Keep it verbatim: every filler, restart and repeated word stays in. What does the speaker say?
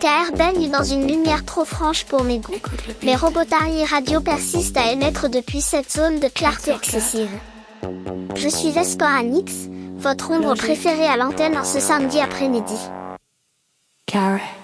K R baigne dans une lumière trop franche pour mes goûts. Mes Robotari Radio persistent à émettre depuis cette zone de clarté excessive. Je suis Veskoranix, votre ombre préférée à l'antenne en ce samedi après-midi. Carrot.